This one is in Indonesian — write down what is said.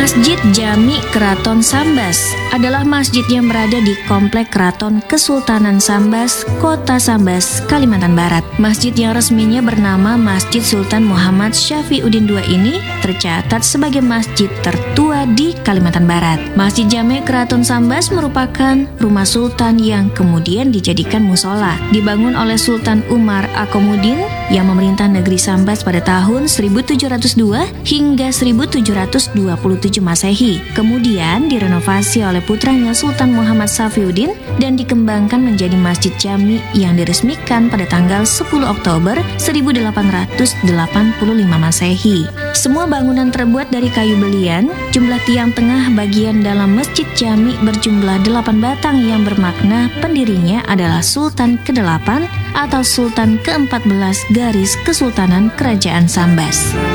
Masjid Jami Keraton Sambas adalah masjid yang berada di Komplek Keraton Kesultanan Sambas, Kota Sambas, Kalimantan Barat. Masjid yang resminya bernama Masjid Sultan Muhammad Syafiuddin II ini tercatat sebagai masjid tertua di Kalimantan Barat. Masjid Jami Keraton Sambas merupakan rumah sultan yang kemudian dijadikan musola. Dibangun oleh Sultan Umar Akomudin yang memerintah negeri Sambas pada tahun 1702 hingga 1727 Masehi. Kemudian direnovasi oleh putranya Sultan Muhammad Syafiuddin dan dikembangkan menjadi Masjid Jami yang diresmikan pada tanggal 10 Oktober 1885 Masehi. Semua bangunan terbuat dari kayu belian. Jumlah tiang tengah bagian dalam Masjid Jami berjumlah 8 batang yang bermakna pendirinya adalah Sultan ke-8 atau Sultan ke-14 garis Kesultanan Kerajaan Sambas.